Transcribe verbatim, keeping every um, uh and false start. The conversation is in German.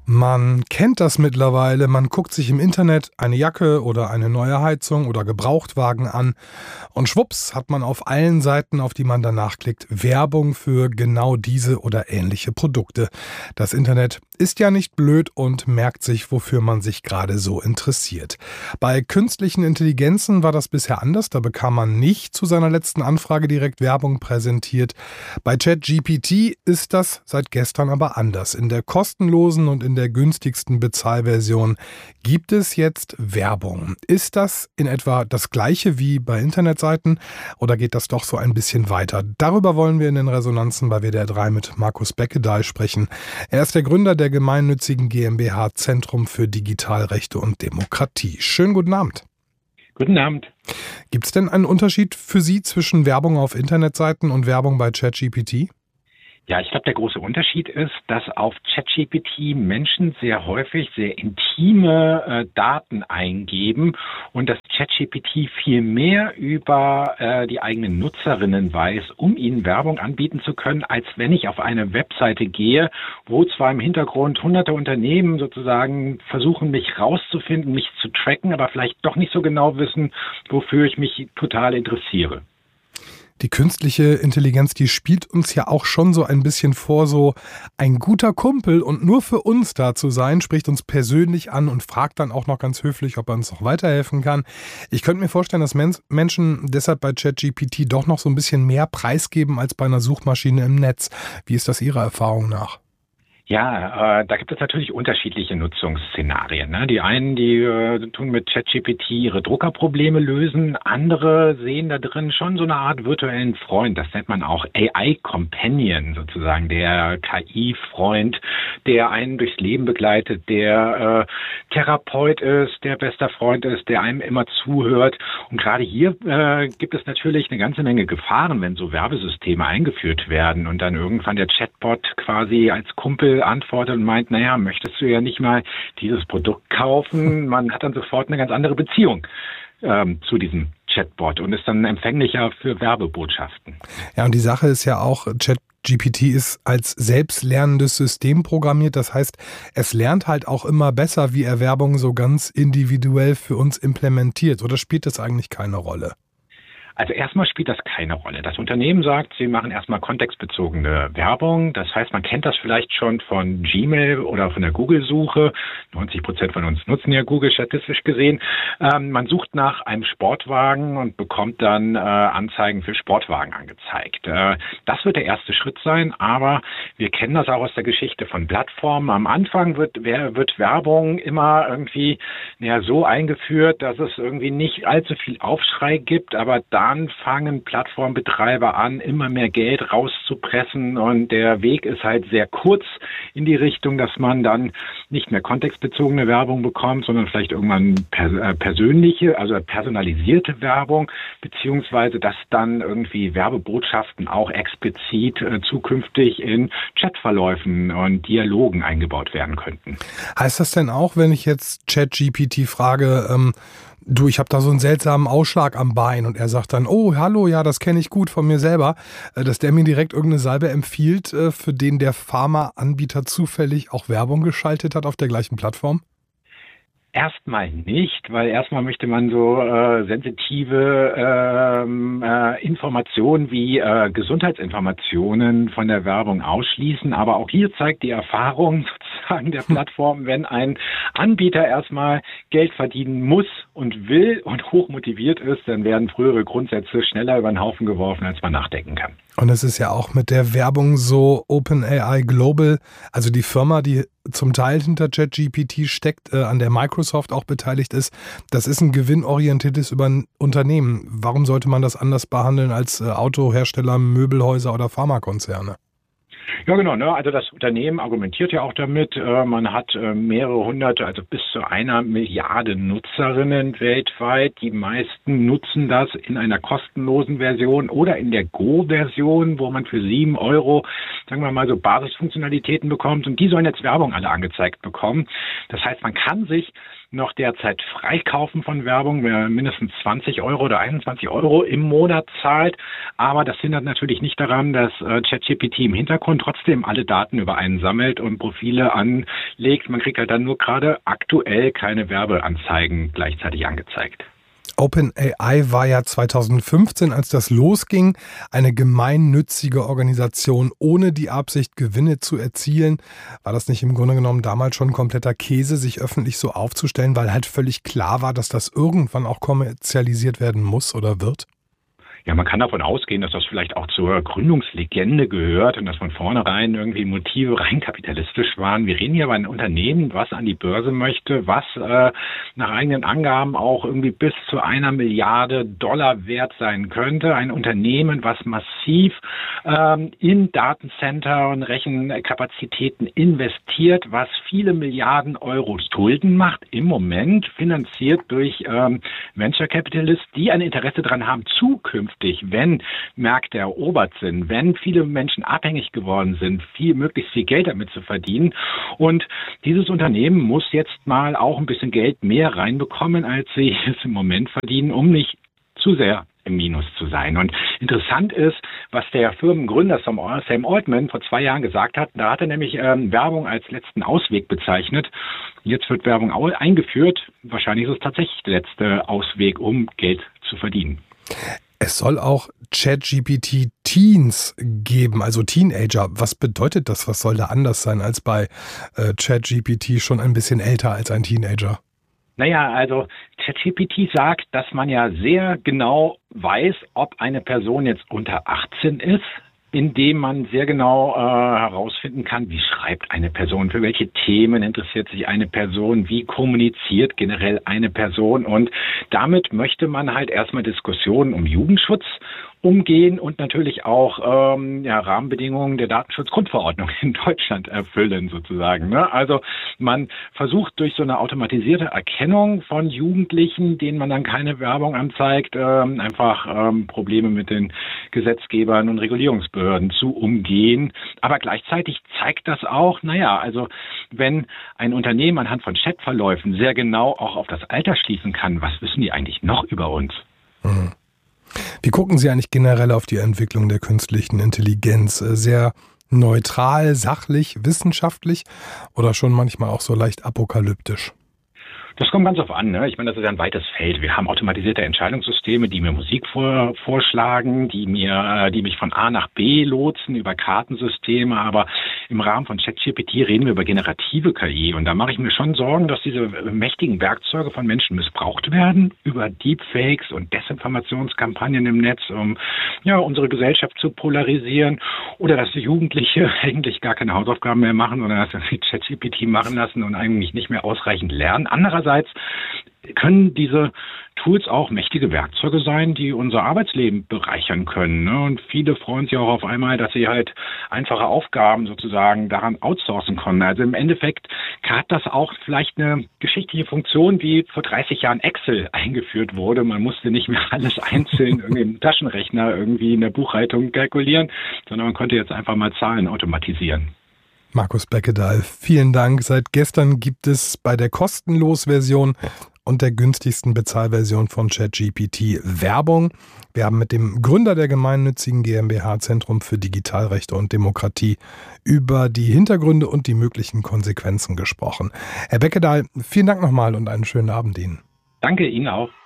Man kennt das mittlerweile, man guckt sich im Internet eine Jacke oder eine neue Heizung oder Gebrauchtwagen an und schwupps hat man auf allen Seiten, auf die man danach klickt, Werbung für genau diese oder ähnliche Produkte. Das Internet ist ja nicht blöd und merkt sich, wofür man sich gerade so interessiert. Bei künstlichen Intelligenzen war das bisher anders, da bekam man nicht zu seiner letzten Anfrage direkt Werbung präsentiert. Bei ChatGPT ist das seit gestern aber anders. In der kostenlosen und in der günstigsten Bezahlversion gibt es jetzt Werbung. Ist das in etwa das Gleiche wie bei Internetseiten oder geht das doch so ein bisschen weiter? Darüber wollen wir in den Resonanzen bei W D R drei mit Markus Beckedahl sprechen. Er ist der Gründer der gemeinnützigen GmbH Zentrum für Digitalrechte und Demokratie. Schönen guten Abend. Guten Abend. Gibt es denn einen Unterschied für Sie zwischen Werbung auf Internetseiten und Werbung bei ChatGPT? Ja, ich glaube, der große Unterschied ist, dass auf ChatGPT Menschen sehr häufig sehr intime äh, Daten eingeben und dass ChatGPT viel mehr über äh, die eigenen Nutzerinnen weiß, um ihnen Werbung anbieten zu können, als wenn ich auf eine Webseite gehe, wo zwar im Hintergrund hunderte Unternehmen sozusagen versuchen, mich rauszufinden, mich zu tracken, aber vielleicht doch nicht so genau wissen, wofür ich mich total interessiere. Die künstliche Intelligenz, die spielt uns ja auch schon so ein bisschen vor, so ein guter Kumpel und nur für uns da zu sein, spricht uns persönlich an und fragt dann auch noch ganz höflich, ob er uns noch weiterhelfen kann. Ich könnte mir vorstellen, dass Men- Menschen deshalb bei ChatGPT doch noch so ein bisschen mehr preisgeben als bei einer Suchmaschine im Netz. Wie ist das Ihrer Erfahrung nach? Ja, äh, da gibt es natürlich unterschiedliche Nutzungsszenarien. Ne? Die einen, die äh, tun mit ChatGPT ihre Druckerprobleme lösen. Andere sehen da drin schon so eine Art virtuellen Freund. Das nennt man auch A I-Companion sozusagen, der K I-Freund, der einen durchs Leben begleitet, der äh, Therapeut ist, der bester Freund ist, der einem immer zuhört. Und gerade hier äh, gibt es natürlich eine ganze Menge Gefahren, wenn so Werbesysteme eingeführt werden und dann irgendwann der Chatbot quasi als Kumpel antwortet und meint, naja, möchtest du ja nicht mal dieses Produkt kaufen? Man hat dann sofort eine ganz andere Beziehung ähm, zu diesem Chatbot und ist dann empfänglicher für Werbebotschaften. Ja, und die Sache ist ja auch, ChatGPT ist als selbstlernendes System programmiert. Das heißt, es lernt halt auch immer besser, wie er Werbung so ganz individuell für uns implementiert. Oder spielt das eigentlich keine Rolle? Also erstmal spielt das keine Rolle. Das Unternehmen sagt, sie machen erstmal kontextbezogene Werbung. Das heißt, man kennt das vielleicht schon von Gmail oder von der Google-Suche. neunzig Prozent von uns nutzen ja Google statistisch gesehen. Ähm, man sucht nach einem Sportwagen und bekommt dann äh, Anzeigen für Sportwagen angezeigt. Äh, das wird der erste Schritt sein, aber wir kennen das auch aus der Geschichte von Plattformen. Am Anfang wird, wird Werbung immer irgendwie ja, so eingeführt, dass es irgendwie nicht allzu viel Aufschrei gibt, aber dann Dann fangen Plattformbetreiber an, immer mehr Geld rauszupressen und der Weg ist halt sehr kurz in die Richtung, dass man dann nicht mehr kontextbezogene Werbung bekommt, sondern vielleicht irgendwann persönliche, also personalisierte Werbung, beziehungsweise dass dann irgendwie Werbebotschaften auch explizit äh, zukünftig in Chatverläufen und Dialogen eingebaut werden könnten. Heißt das denn auch, wenn ich jetzt ChatGPT frage, ähm, du, ich habe da so einen seltsamen Ausschlag am Bein und er sagt dann, oh, hallo, ja, das kenne ich gut von mir selber, dass der mir direkt irgendeine Salbe empfiehlt, für den der Pharmaanbieter zufällig auch Werbung geschaltet hat auf der gleichen Plattform? Erstmal nicht, weil erstmal möchte man so äh, sensitive ähm, äh, Informationen wie äh, Gesundheitsinformationen von der Werbung ausschließen. Aber auch hier zeigt die Erfahrung sozusagen der Plattform, wenn ein Anbieter erstmal Geld verdienen muss und will und hochmotiviert ist, dann werden frühere Grundsätze schneller über den Haufen geworfen, als man nachdenken kann. Und es ist ja auch mit der Werbung so, OpenAI Global, also die Firma, die zum Teil hinter ChatGPT steckt, äh, an der Microsoft auch beteiligt ist, das ist ein gewinnorientiertes Unternehmen. Warum sollte man das anders behandeln als äh, Autohersteller, Möbelhäuser oder Pharmakonzerne? Ja, genau. Ne? Also das Unternehmen argumentiert ja auch damit, äh, man hat äh, mehrere hunderte, also bis zu einer Milliarde Nutzerinnen weltweit. Die meisten nutzen das in einer kostenlosen Version oder in der Go-Version, wo man für sieben Euro, sagen wir mal, so Basisfunktionalitäten bekommt. Und die sollen jetzt Werbung alle angezeigt bekommen. Das heißt, man kann sich noch derzeit freikaufen von Werbung, wer mindestens zwanzig Euro oder einundzwanzig Euro im Monat zahlt. Aber das hindert natürlich nicht daran, dass äh, ChatGPT im Hintergrund trotzdem alle Daten über einen sammelt und Profile an legt. Man kriegt halt dann nur gerade aktuell keine Werbeanzeigen gleichzeitig angezeigt. OpenAI war ja zweitausendfünfzehn, als das losging, eine gemeinnützige Organisation ohne die Absicht, Gewinne zu erzielen. War das nicht im Grunde genommen damals schon kompletter Käse, sich öffentlich so aufzustellen, weil halt völlig klar war, dass das irgendwann auch kommerzialisiert werden muss oder wird? Ja, man kann davon ausgehen, dass das vielleicht auch zur Gründungslegende gehört und dass von vornherein irgendwie Motive rein kapitalistisch waren. Wir reden hier über ein Unternehmen, was an die Börse möchte, was äh, nach eigenen Angaben auch irgendwie bis zu einer Milliarde Dollar wert sein könnte. Ein Unternehmen, was massiv ähm, in Datencenter und Rechenkapazitäten investiert, was viele Milliarden Euro Schulden macht, im Moment finanziert durch ähm, Venture Capitalists, die ein Interesse daran haben, zukünftig, wenn Märkte erobert sind, wenn viele Menschen abhängig geworden sind, viel, möglichst viel Geld damit zu verdienen. Und dieses Unternehmen muss jetzt mal auch ein bisschen Geld mehr reinbekommen, als sie es im Moment verdienen, um nicht zu sehr im Minus zu sein. Und interessant ist, was der Firmengründer Sam Altman vor zwei Jahren gesagt hat. Da hat er nämlich ähm, Werbung als letzten Ausweg bezeichnet. Jetzt wird Werbung eingeführt. Wahrscheinlich ist es tatsächlich der letzte Ausweg, um Geld zu verdienen. Es soll auch ChatGPT Teens geben, also Teenager. Was bedeutet das? Was soll da anders sein als bei äh, ChatGPT, schon ein bisschen älter als ein Teenager? Naja, also ChatGPT sagt, dass man ja sehr genau weiß, ob eine Person jetzt unter achtzehn ist, indem man sehr genau äh, herausfinden kann, wie schreibt eine Person, für welche Themen interessiert sich eine Person, wie kommuniziert generell eine Person. Und damit möchte man halt erstmal Diskussionen um Jugendschutz umgehen und natürlich auch ähm, ja, Rahmenbedingungen der Datenschutzgrundverordnung in Deutschland erfüllen sozusagen. Ne? Also man versucht durch so eine automatisierte Erkennung von Jugendlichen, denen man dann keine Werbung anzeigt, ähm, einfach ähm, Probleme mit den Gesetzgebern und Regulierungsbehörden zu umgehen. Aber gleichzeitig zeigt das auch, naja, also wenn ein Unternehmen anhand von Chatverläufen sehr genau auch auf das Alter schließen kann, was wissen die eigentlich noch über uns? Mhm. Wie gucken Sie eigentlich generell auf die Entwicklung der künstlichen Intelligenz? Sehr neutral, sachlich, wissenschaftlich oder schon manchmal auch so leicht apokalyptisch? Das kommt ganz auf an, ne? Ich meine, das ist ja ein weites Feld. Wir haben automatisierte Entscheidungssysteme, die mir Musik vor, vorschlagen, die mir, die mich von A nach B lotsen über Kartensysteme. Aber im Rahmen von ChatGPT reden wir über generative K I. Und da mache ich mir schon Sorgen, dass diese mächtigen Werkzeuge von Menschen missbraucht werden über Deepfakes und Desinformationskampagnen im Netz, um ja unsere Gesellschaft zu polarisieren. Oder dass die Jugendliche eigentlich gar keine Hausaufgaben mehr machen, sondern dass sie ChatGPT machen lassen und eigentlich nicht mehr ausreichend lernen. Andererseits Andererseits können diese Tools auch mächtige Werkzeuge sein, die unser Arbeitsleben bereichern können. Ne? Und viele freuen sich auch auf einmal, dass sie halt einfache Aufgaben sozusagen daran outsourcen können. Also im Endeffekt hat das auch vielleicht eine geschichtliche Funktion, wie vor dreißig Jahren Excel eingeführt wurde. Man musste nicht mehr alles einzeln irgendwie im Taschenrechner irgendwie in der Buchhaltung kalkulieren, sondern man konnte jetzt einfach mal Zahlen automatisieren. Markus Beckedahl, vielen Dank. Seit gestern gibt es bei der kostenlos-Version und der günstigsten Bezahlversion von ChatGPT Werbung. Wir haben mit dem Gründer der gemeinnützigen GmbH Zentrum für Digitalrechte und Demokratie über die Hintergründe und die möglichen Konsequenzen gesprochen. Herr Beckedahl, vielen Dank nochmal und einen schönen Abend Ihnen. Danke Ihnen auch.